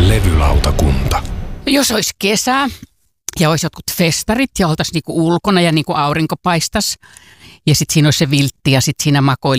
Levylautakunta. Jos olisi kesä ja olisi jotkut festarit ja oltaisiin niinku ulkona ja niinku aurinko paistaisi ja sitten siinä olisi se viltti ja sitten siinä